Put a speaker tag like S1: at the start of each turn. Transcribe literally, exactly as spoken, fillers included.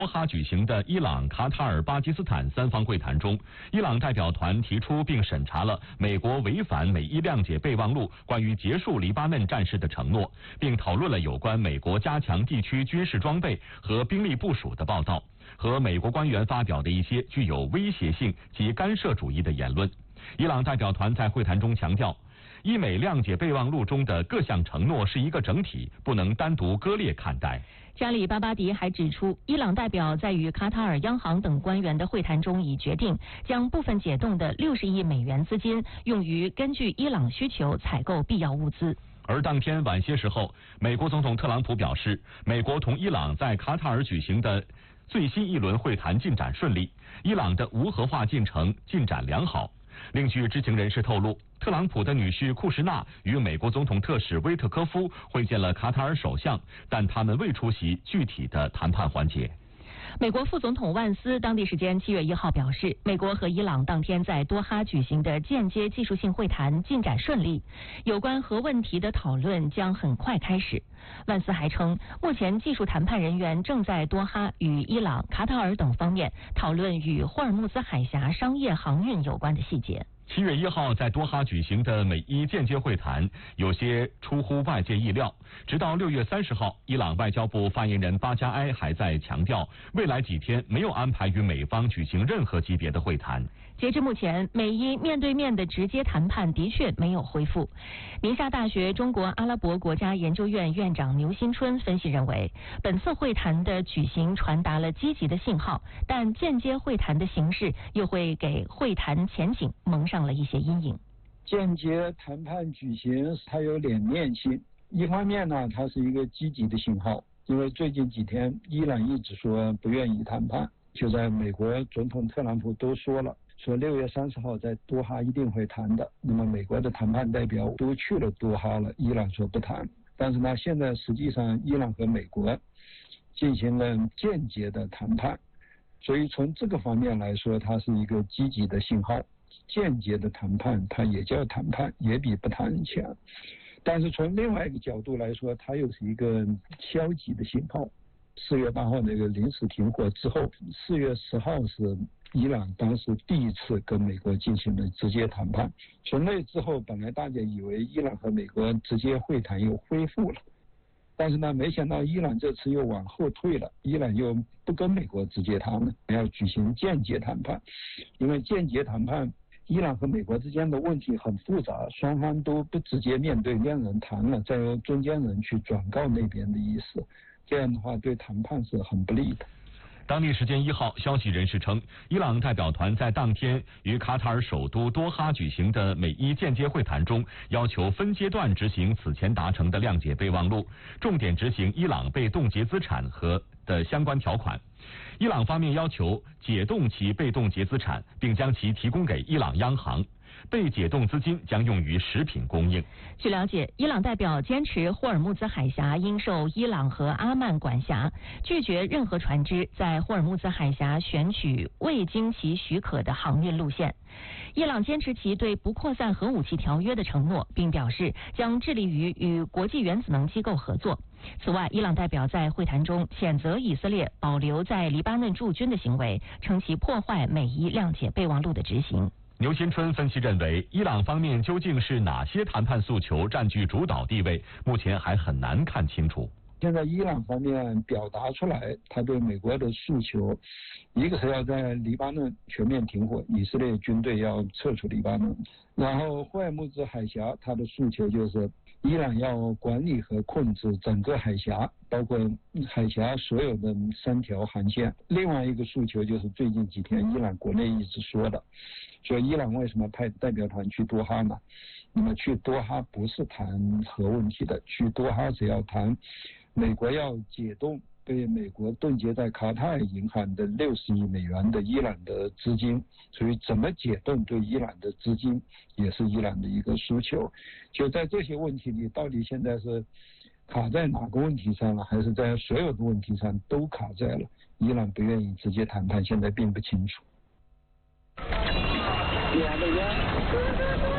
S1: 多哈举行的伊朗、卡塔尔、巴基斯坦三方会谈中，伊朗代表团提出并审查了美国违反美伊谅解备忘录关于结束黎巴嫩战事的承诺，并讨论了有关美国加强地区军事装备和兵力部署的报道和美国官员发表的一些具有威胁性及干涉主义的言论。伊朗代表团在会谈中强调，伊美谅解备忘录中的各项承诺是一个整体，不能单独割裂看待。
S2: 加里巴巴迪还指出，伊朗代表在与卡塔尔央行等官员的会谈中已决定将部分解冻的六十亿美元资金用于根据伊朗需求采购必要物资。
S1: 而当天晚些时候，美国总统特朗普表示，美国同伊朗在卡塔尔举行的最新一轮会谈进展顺利，伊朗的无核化进程进展良好。另据知情人士透露，特朗普的女婿库什纳与美国总统特使威特科夫会见了卡塔尔首相，但他们未出席具体的谈判环节。
S2: 美国副总统万斯当地时间七月一号表示，美国和伊朗当天在多哈举行的间接技术性会谈进展顺利，有关核问题的讨论将很快开始。万斯还称，目前技术谈判人员正在多哈与伊朗、卡塔尔等方面讨论与霍尔木兹海峡商业航运有关的细节。
S1: 七月一号在多哈举行的美伊间接会谈有些出乎外界意料，直到六月三十号，伊朗外交部发言人巴加埃还在强调，未来几天没有安排与美方举行任何级别的会谈。
S2: 截至目前，美伊面对面的直接谈判的确没有恢复。宁夏大学中国阿拉伯国家研究院院长牛新春分析认为，本次会谈的举行传达了积极的信号，但间接会谈的形式又会给会谈前景蒙上了一些阴影。
S3: 间接谈判举行，它有两面性。一方面呢，它是一个积极的信号，因为最近几天伊朗一直说不愿意谈判，就在美国总统特朗普都说了，说六月三十号在多哈一定会谈的。那么美国的谈判代表都去了多哈了，伊朗说不谈。但是呢，现在实际上伊朗和美国进行了间接的谈判，所以从这个方面来说，它是一个积极的信号。间接的谈判它也叫谈判，也比不谈强。但是从另外一个角度来说，它又是一个消极的信号。四月八号那个临时停火之后，四月十号是伊朗当时第一次跟美国进行了直接谈判。从那之后，本来大家以为伊朗和美国直接会谈又恢复了，但是呢，没想到伊朗这次又往后退了，伊朗又不跟美国直接谈了，要举行间接谈判。因为间接谈判，伊朗和美国之间的问题很复杂，双方都不直接面对面人谈了，再由中间人去转告那边的意思，这样的话对谈判是很不利的。
S1: 当地时间一号，消息人士称，伊朗代表团在当天与卡塔尔首都多哈举行的美伊间接会谈中，要求分阶段执行此前达成的谅解备忘录，重点执行伊朗被冻结资产和的相关条款。伊朗方面要求解冻其被冻结资产，并将其提供给伊朗央行。被解冻资金将用于食品供应。
S2: 据了解，伊朗代表坚持霍尔木兹海峡应受伊朗和阿曼管辖，拒绝任何船只在霍尔木兹海峡选取未经其许可的航运路线。伊朗坚持其对不扩散核武器条约的承诺，并表示将致力于与国际原子能机构合作。此外，伊朗代表在会谈中谴责以色列保留在黎巴嫩驻军的行为，称其破坏美伊谅解备忘录的执行。
S1: 牛新春分析认为，伊朗方面究竟是哪些谈判诉求占据主导地位，目前还很难看清楚。
S3: 现在伊朗方面表达出来，他对美国的诉求，一个是要在黎巴嫩全面停火，以色列军队要撤出黎巴嫩，然后霍尔木兹海峡，他的诉求就是伊朗要管理和控制整个海峡，包括海峡所有的三条航线。另外一个诉求就是最近几天伊朗国内一直说的，说伊朗为什么派代表团去多哈呢？那么去多哈不是谈核问题的，去多哈是要谈美国要解冻被美国冻结在卡塔尔银行的六十亿美元的伊朗的资金，所以怎么解冻对伊朗的资金也是伊朗的一个诉求。就在这些问题里，到底现在是卡在哪个问题上了，还是在所有的问题上都卡在了？伊朗不愿意直接谈判，现在并不清楚。